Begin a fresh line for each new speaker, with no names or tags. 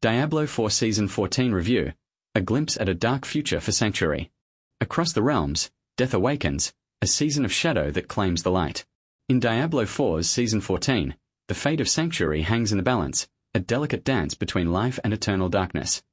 Diablo 4 Season 14 Review, a glimpse at a dark future for Sanctuary. Across the realms, Death awakens, a season of shadow that claims the light. In Diablo 4's Season 14, the fate of Sanctuary hangs in the balance, a delicate dance between life and eternal darkness.